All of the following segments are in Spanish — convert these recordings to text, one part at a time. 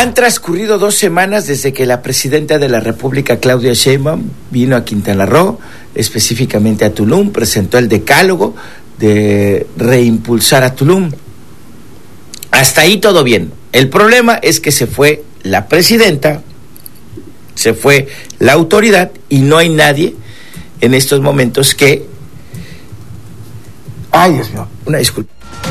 Han transcurrido 2 semanas desde que la presidenta de la República, Claudia Sheinbaum, vino a Quintana Roo, específicamente a Tulum, presentó el decálogo de reimpulsar a Tulum. Hasta ahí todo bien. El problema es que se fue la presidenta, se fue la autoridad y no hay nadie en estos momentos que... Ay, Dios mío, una disculpa.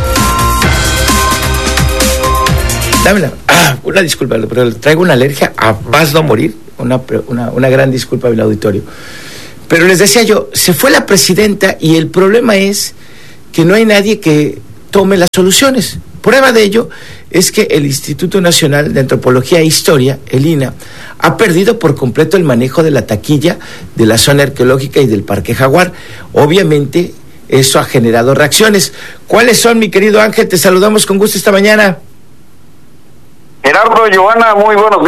Dámela. Una disculpa, pero traigo una alergia a más no morir. Una gran disculpa al auditorio. Pero les decía yo, se fue la presidenta y el problema es que no hay nadie que tome las soluciones. Prueba de ello es que el Instituto Nacional de Antropología e Historia, el INAH, ha perdido por completo el manejo de la taquilla de la zona arqueológica y del Parque Jaguar. Obviamente, eso ha generado reacciones. ¿Cuáles son, mi querido Ángel? Te saludamos con gusto esta mañana. Gerardo, Giovanna, muy buenos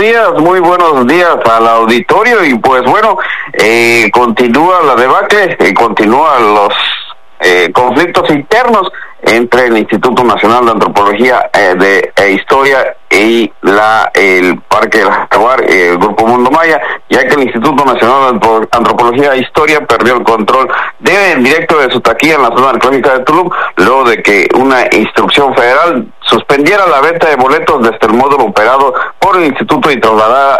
días al auditorio y pues bueno, continúa la debacle, continúan los conflictos internos entre el Instituto Nacional de Antropología e Historia y el Parque del Jaguar, el Grupo Mundo Maya, ya que el Instituto Nacional de Antropología e Historia perdió el control directo de su taquilla en la zona arqueológica de Tulum, luego de que una instrucción federal suspendiera la venta de boletos desde el módulo operado por el Instituto y trasladar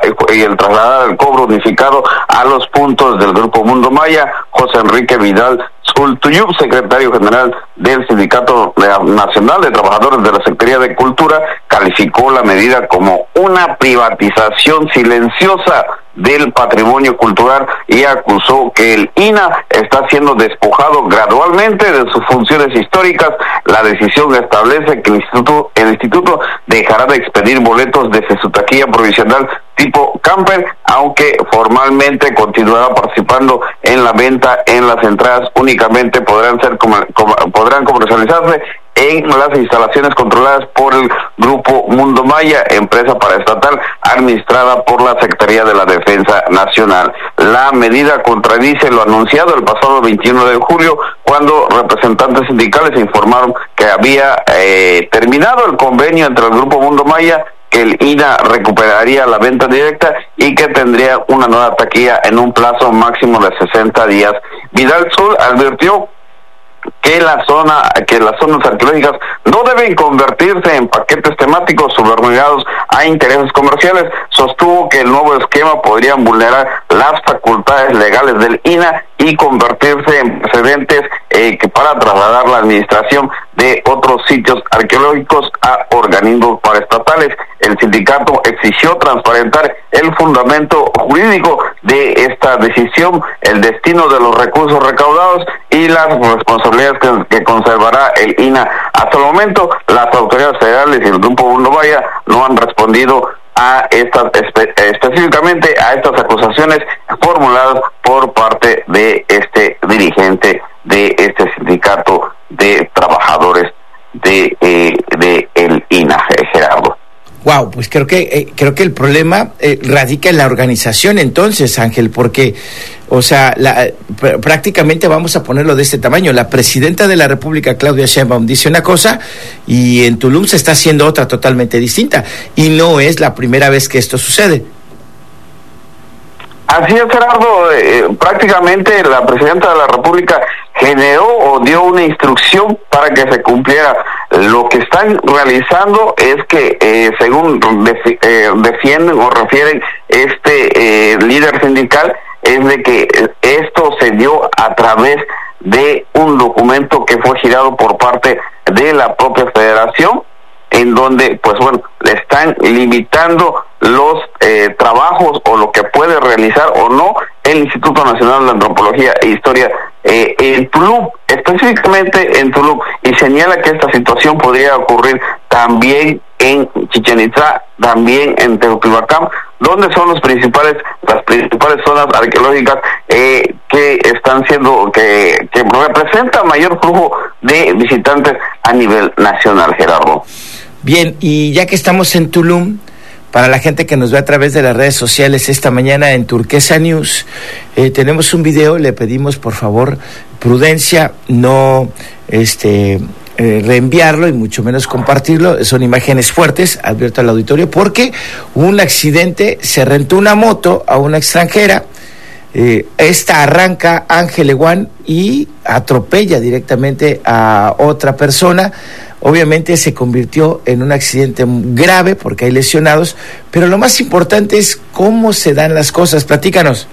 el cobro unificado a los puntos del Grupo Mundo Maya. José Enrique Vidal Zultuyub, secretario general del Sindicato Nacional de Trabajadores de la Secretaría de Cultura, calificó la medida como una privatización silenciosa del patrimonio cultural y acusó que el INAH está siendo despojado gradualmente de sus funciones históricas. La decisión establece que el instituto dejará de expedir boletos desde su taquilla provisional tipo camper, aunque formalmente continuará participando en la venta. En las entradas únicamente podrán comercializarse en las instalaciones controladas por el Grupo Mundo Maya, empresa paraestatal administrada por la Secretaría de la Defensa Nacional. La medida contradice lo anunciado el pasado 21 de julio, cuando representantes sindicales informaron que había terminado el convenio entre el Grupo Mundo Maya, que el INAH recuperaría la venta directa y que tendría una nueva taquilla en un plazo máximo de 60 días. Vidal Zul advirtió que las zonas arqueológicas no deben convertirse en paquetes temáticos subordinados a intereses comerciales. Sostuvo que el nuevo esquema podría vulnerar las facultades legales del INAH y convertirse en precedentes para trasladar la administración de otros sitios arqueológicos a organismos paraestatales. El sindicato exigió transparentar el fundamento jurídico de esta decisión, el destino de los recursos recaudados y las responsabilidades que conservará el INAH. Hasta el momento, las autoridades federales y el Grupo Mundo Maya no han respondido a específicamente a estas acusaciones formuladas por parte de este dirigente de este sindicato de trabajadores de el INAH, Gerardo. Wow, pues creo que el problema radica en la organización entonces, Ángel, porque, o sea, prácticamente vamos a ponerlo de este tamaño. La presidenta de la República, Claudia Sheinbaum, dice una cosa y en Tulum se está haciendo otra totalmente distinta. Y no es la primera vez que esto sucede. Así es, Gerardo. Prácticamente la presidenta de la República generó o dio una instrucción para que se cumpliera. Lo que están realizando es que, según defienden o refieren líder sindical, es de que esto se dio a través de un documento que fue girado por parte de la propia federación, en donde, pues bueno, le están limitando los trabajos o lo que puede realizar o no el Instituto Nacional de Antropología e Historia en Tulum, específicamente en Tulum, y señala que esta situación podría ocurrir también en Chichén Itzá, también en Teotihuacán, donde son las principales zonas arqueológicas que están siendo que representan mayor flujo de visitantes a nivel nacional, Gerardo. Bien, y ya que estamos en Tulum, para la gente que nos ve a través de las redes sociales esta mañana en Turquesa News, tenemos un video. Le pedimos por favor prudencia, no reenviarlo y mucho menos compartirlo. Son imágenes fuertes, advierto al auditorio, porque hubo un accidente, se rentó una moto a una extranjera, esta arranca Ángel Eguán y atropella directamente a otra persona. Obviamente se convirtió en un accidente grave porque hay lesionados, pero lo más importante es cómo se dan las cosas. Platícanos.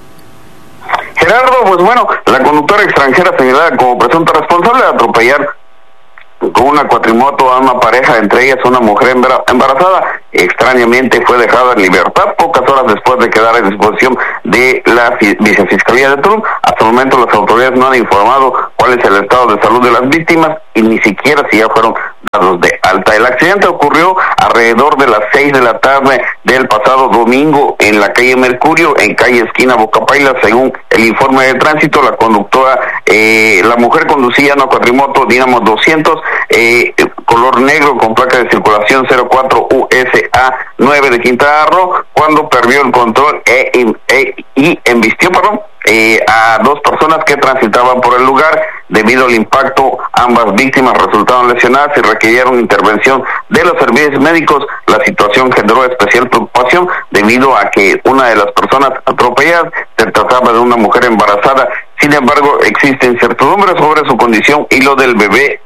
Gerardo, pues bueno, la conductora extranjera señalada como presunta responsable de atropellar con una cuatrimoto a una pareja, entre ellas una mujer embarazada, extrañamente fue dejada en libertad pocas horas después de quedar a disposición de la Vicefiscalía de Tulum. Hasta el momento las autoridades no han informado cuál es el estado de salud de las víctimas y ni siquiera si ya fueron dados de alta. El accidente ocurrió alrededor de las 6 de la tarde del pasado domingo en la calle Mercurio, en calle esquina Bocapaila. Según el informe de tránsito, la conductora, la mujer conducía una cuatrimoto Dynamo 200, color negro con placa de circulación 04 USA 9 de Quintana Roo, cuando perdió el control y embistió, a dos personas que transitaban por el lugar. Debido al impacto, ambas víctimas resultaron lesionadas y requirieron intervención de los servicios médicos. La situación generó especial preocupación debido a que una de las personas atropelladas se trataba de una mujer embarazada. Sin embargo, existe incertidumbre sobre su condición y la del bebé.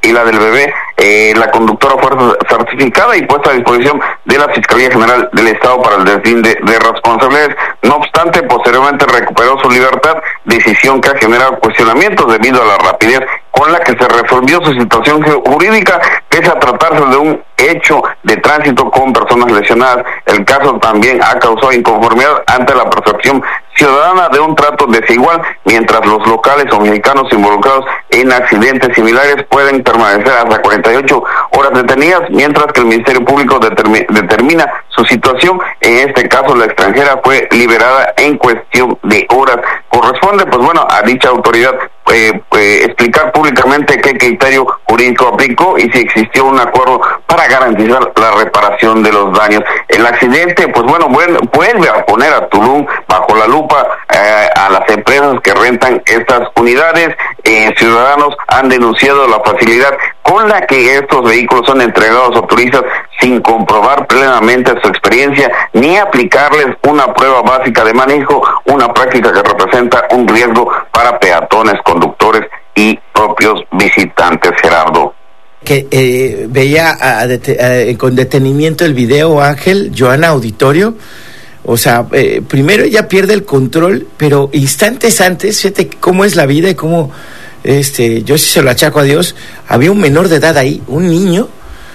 La conductora fue certificada y puesta a disposición de la Fiscalía General del Estado para el deslinde de responsabilidades. No obstante, posteriormente recuperó su libertad, decisión que ha generado cuestionamientos debido a la rapidez con la que se resolvió su situación jurídica, pese a tratarse de un hecho de tránsito con personas lesionadas. El caso también ha causado inconformidad ante la percepción ciudadana de un trato desigual, mientras los locales o mexicanos involucrados en accidentes similares pueden permanecer hasta 48 horas detenidas, mientras que el Ministerio Público determina su situación. En este caso, la extranjera fue liberada en cuestión de horas. Corresponde, a dicha autoridad explicar públicamente qué criterio jurídico aplicó y si existió un acuerdo para garantizar la reparación de los daños. El accidente, vuelve a poner a Tulum bajo la lupa a las empresas que rentan estas unidades. Ciudadanos han denunciado la facilidad con la que estos vehículos son entregados a turistas sin comprobar plenamente su experiencia ni aplicarles una prueba básica de manejo, una práctica que representa un riesgo para peatones, conductores y propios visitantes. Gerardo. Que veía con detenimiento el video, Ángel, Joana Auditorio. O sea, primero ella pierde el control, pero instantes antes, fíjate cómo es la vida y cómo, yo sí se lo achaco a Dios, había un menor de edad ahí, un niño,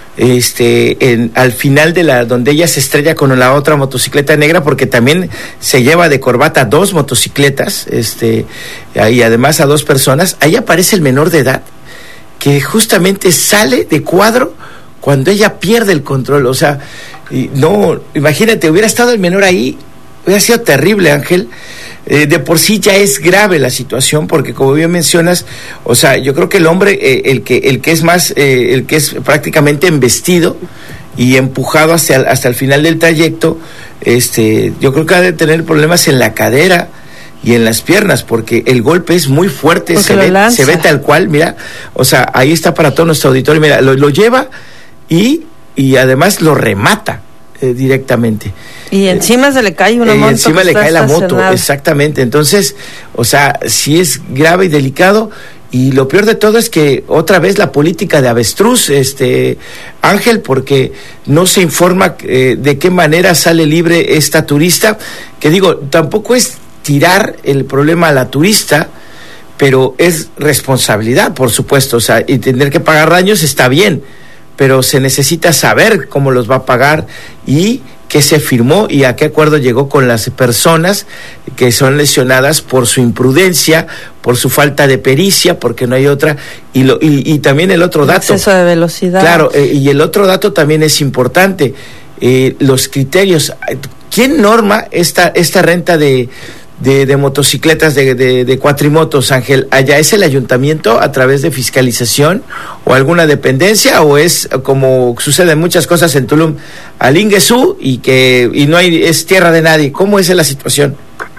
al final de donde ella se estrella con la otra motocicleta negra, porque también se lleva de corbata 2 motocicletas, y además a 2 personas. Ahí aparece el menor de edad, que justamente sale de cuadro cuando ella pierde el control. O sea, no, imagínate, hubiera estado el menor ahí, hubiera sido terrible, Ángel. De por sí ya es grave la situación, porque como bien mencionas, o sea, yo creo que el hombre, el que es prácticamente embestido y empujado hasta el final del trayecto, yo creo que ha de tener problemas en la cadera y en las piernas, porque el golpe es muy fuerte, se ve tal cual, mira, o sea, ahí está para todo nuestro auditorio, mira, lo lleva y además lo remata directamente. Y encima se le cae una moto. Y encima le cae la moto, exactamente. Entonces, o sea, sí es grave y delicado. Y lo peor de todo es que otra vez la política de avestruz, Ángel, porque no se informa de qué manera sale libre esta turista, que digo, tampoco es tirar el problema a la turista, pero es responsabilidad, por supuesto, o sea, y tener que pagar daños está bien, pero se necesita saber cómo los va a pagar y qué se firmó y a qué acuerdo llegó con las personas que son lesionadas por su imprudencia, por su falta de pericia, porque no hay otra, y también el otro dato. Exceso de velocidad. Claro, y el otro dato también es importante, los criterios. ¿Quién norma esta renta de motocicletas, de cuatrimotos, Ángel? ¿Allá es el ayuntamiento a través de fiscalización o alguna dependencia, o es como suceden muchas cosas en Tulum, al Inguesú y no hay, es tierra de nadie? ¿Cómo es la situación?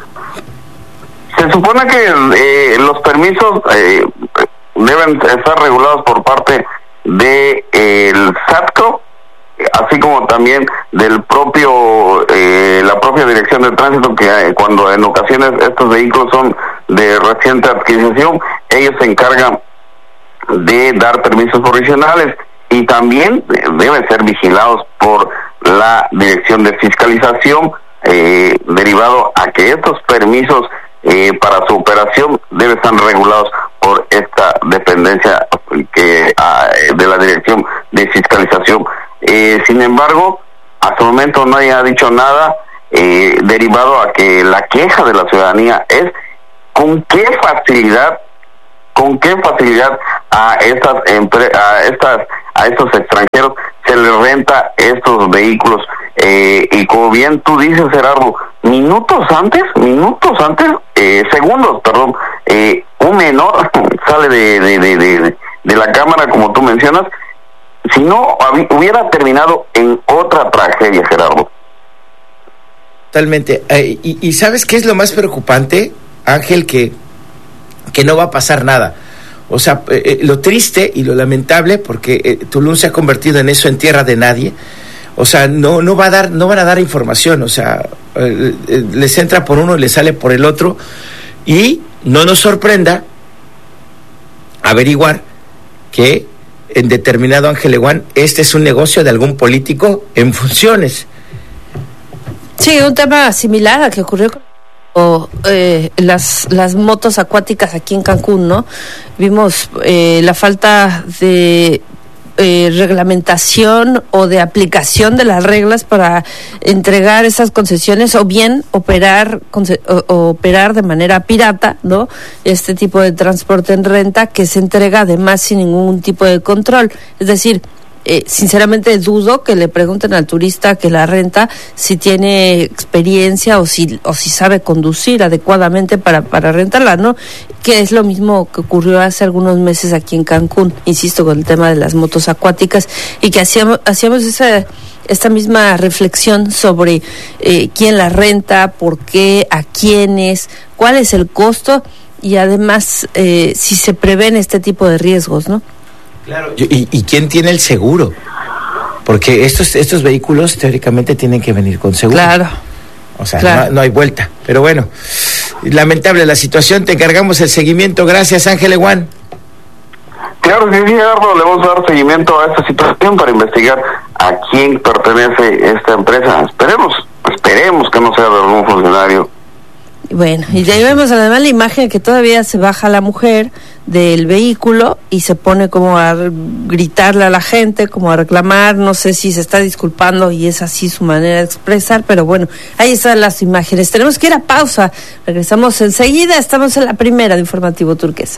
Se supone que los permisos deben estar regulados por parte de el SATCO, así como también del propio la propia Dirección de Tránsito, que cuando en ocasiones estos vehículos son de reciente adquisición, ellos se encargan de dar permisos provisionales y también deben ser vigilados por la Dirección de Fiscalización, derivado a que estos permisos para su operación deben estar regulados por esta dependencia de la Dirección de Fiscalización. Sin embargo, hasta el momento nadie ha dicho nada, derivado a que la queja de la ciudadanía es con qué facilidad a estos extranjeros se les renta estos vehículos, y como bien tú dices, Gerardo, segundos, un menor sale de la cámara, como tú mencionas. Si no, hubiera terminado en otra tragedia, Gerardo. Totalmente. Y ¿sabes qué es lo más preocupante, Ángel? Que no va a pasar nada. O sea, lo triste y lo lamentable, porque Tulum se ha convertido en eso, en tierra de nadie. O sea, no van a dar información. O sea, les entra por uno y les sale por el otro. Y no nos sorprenda averiguar que en determinado, Ángel Eguán, este es un negocio de algún político en funciones. Sí, un tema similar al que ocurrió con las motos acuáticas aquí en Cancún, ¿no? Vimos la falta de reglamentación o de aplicación de las reglas para entregar esas concesiones, o bien operar de manera pirata, ¿no? Este tipo de transporte en renta que se entrega además sin ningún tipo de control. Es decir, sinceramente dudo que le pregunten al turista que la renta si tiene experiencia o si sabe conducir adecuadamente para rentarla, ¿no? Que es lo mismo que ocurrió hace algunos meses aquí en Cancún, insisto, con el tema de las motos acuáticas, y que hacíamos esta misma reflexión sobre quién la renta, por qué, a quiénes, cuál es el costo y además si se prevén este tipo de riesgos, ¿no? Claro. ¿Y quién tiene el seguro? Porque estos vehículos teóricamente tienen que venir con seguro. Claro. O sea, no hay vuelta. Pero bueno, lamentable la situación. Te encargamos el seguimiento. Gracias, Ángel Eguán. Claro que sí, Gerardo. Le vamos a dar seguimiento a esta situación para investigar a quién pertenece esta empresa. Esperemos que no sea de algún funcionario. Bueno, y de ahí vemos además la imagen que todavía se baja la mujer del vehículo y se pone como a gritarle a la gente, como a reclamar, no sé si se está disculpando y es así su manera de expresar, pero bueno, ahí están las imágenes. Tenemos que ir a pausa, regresamos enseguida, estamos en la primera de Informativo Turquesa.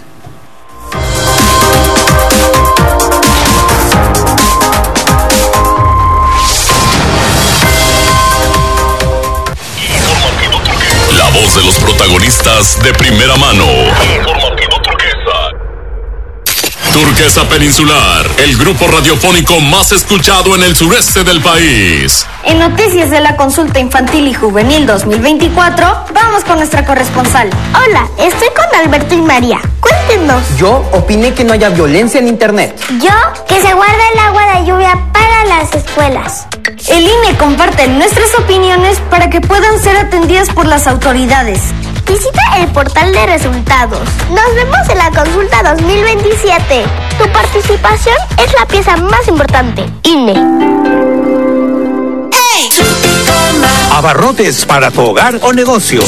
La voz de los protagonistas de primera mano. Informativo Turquesa. Turquesa Peninsular, el grupo radiofónico más escuchado en el sureste del país. En noticias de la consulta infantil y juvenil 2024, vamos con nuestra corresponsal. Hola, estoy con Alberto y María. Cuéntenos. Yo opiné que no haya violencia en internet. Yo, que se guarde el agua de lluvia para las escuelas. El INE comparte nuestras opiniones para que puedan ser atendidas por las autoridades. Visita el portal de resultados. Nos vemos en la consulta 2027. Tu participación es la pieza más importante. INE. ¡Hey! Abarrotes para tu hogar o negocio.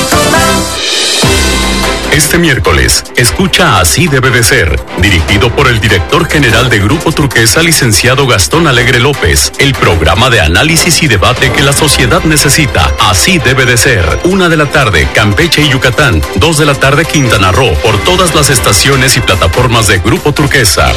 Este miércoles, escucha Así debe de ser, dirigido por el director general de Grupo Turquesa, licenciado Gastón Alegre López, el programa de análisis y debate que la sociedad necesita. Así debe de ser. 1 de la tarde, Campeche y Yucatán. 2 de la tarde, Quintana Roo, por todas las estaciones y plataformas de Grupo Turquesa.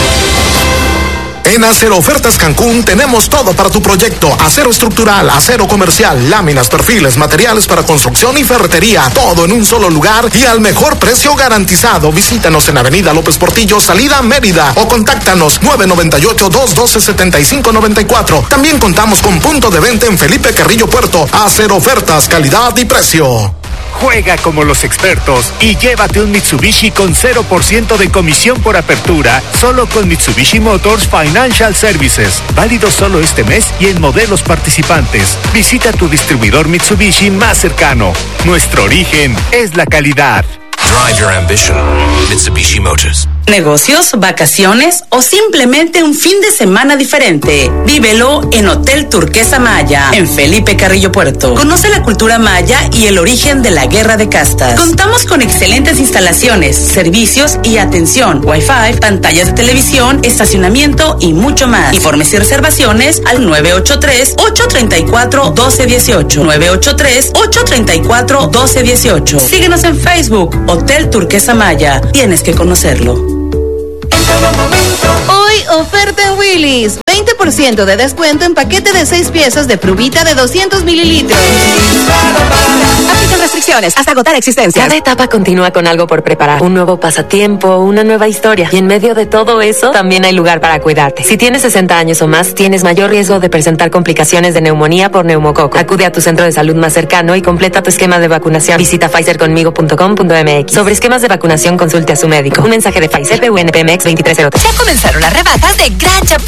En Acero Ofertas Cancún tenemos todo para tu proyecto: acero estructural, acero comercial, láminas, perfiles, materiales para construcción y ferretería, todo en un solo lugar y al mejor precio garantizado. Visítanos en Avenida López Portillo, salida Mérida, o contáctanos 998-212-7594. También contamos con punto de venta en Felipe Carrillo Puerto. Acero Ofertas, calidad y precio. Juega como los expertos y llévate un Mitsubishi con 0% de comisión por apertura, solo con Mitsubishi Motors Financial Services. Válido solo este mes y en modelos participantes. Visita tu distribuidor Mitsubishi más cercano. Nuestro origen es la calidad. Drive your ambition. Mitsubishi Motors. Negocios, vacaciones o simplemente un fin de semana diferente. Vívelo en Hotel Turquesa Maya, en Felipe Carrillo Puerto. Conoce la cultura maya y el origen de la guerra de castas. Contamos con excelentes instalaciones, servicios y atención, Wi-Fi, pantallas de televisión, estacionamiento y mucho más. Informes y reservaciones al 983-834-1218. 983-834-1218. Síguenos en Facebook, Hotel Turquesa Maya. Tienes que conocerlo. Hoy oferta en Willy's, 20% de descuento en paquete de 6 piezas de Pruvita de 200 mililitros. Aplican restricciones hasta agotar existencias. Cada etapa continúa con algo por preparar. Un nuevo pasatiempo, una nueva historia. Y en medio de todo eso, también hay lugar para cuidarte. Si tienes 60 años o más, tienes mayor riesgo de presentar complicaciones de neumonía por neumococo. Acude a tu centro de salud más cercano y completa tu esquema de vacunación. Visita pfizerconmigo.com.mx. Sobre esquemas de vacunación, consulte a su médico. Un mensaje de Pfizer de UNPMX 2303. Ya comenzaron las rebajas de Gran Champú.